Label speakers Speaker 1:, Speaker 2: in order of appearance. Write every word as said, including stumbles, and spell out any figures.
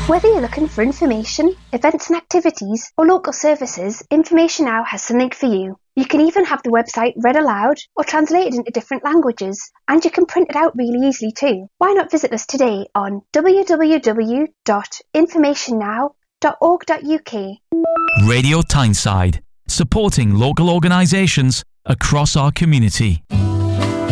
Speaker 1: Whether you're looking for information, events and activities, or local services, Information Now has something for you. You can even have the website read aloud or translated into different languages, and you can print it out really easily too. Why not visit us today on w w w dot information now dot org dot u k.
Speaker 2: Radio Tyneside, supporting local organisations across our community.